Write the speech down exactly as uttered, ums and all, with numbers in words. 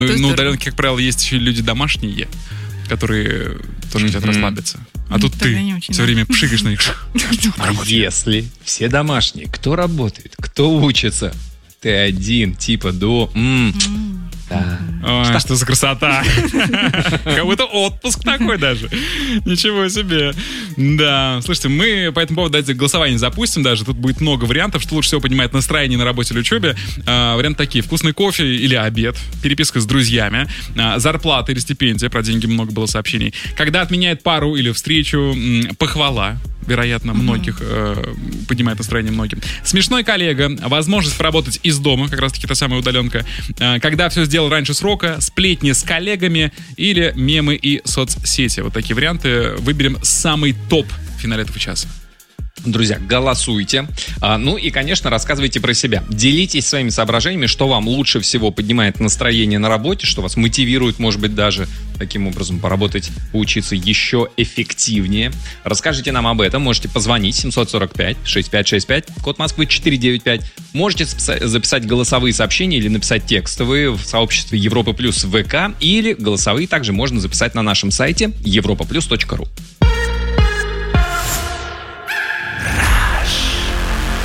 Ну, на удаленке, как правило, есть еще люди домашние, которые тоже хотят расслабиться. А тут ты все время пшикаешь на них. А если все домашние, кто работает, кто учится, ты один, типа до... Да. Ой, что? что за красота. Как будто отпуск такой даже. Ничего себе. Да, слушайте, мы по этому поводу давайте голосование запустим даже. Тут будет много вариантов, что лучше всего поднимает настроение на работе или учебе. А, варианты такие: вкусный кофе или обед, переписка с друзьями, а, зарплата или стипендия, про деньги много было сообщений. Когда отменяет пару или встречу, м, похвала. Вероятно, многих э, поднимает настроение многим. Смешной коллега, возможность поработать из дома, как раз-таки та самая удаленка. Э, когда все сделал раньше срока, сплетни с коллегами или мемы и соцсети. Вот такие варианты. Выберем самый топ в финале этого часа. Друзья, голосуйте. А, ну и, конечно, рассказывайте про себя. Делитесь своими соображениями, что вам лучше всего поднимает настроение на работе, что вас мотивирует, может быть, даже таким образом поработать, поучиться еще эффективнее. Расскажите нам об этом. Можете позвонить семь сорок пять шестьдесят пять шестьдесят пять, код Москвы четыре девять пять. Можете записать голосовые сообщения или написать текстовые в сообществе Европа Плюс в ВК, или голосовые также можно записать на нашем сайте европа плюс точка ру.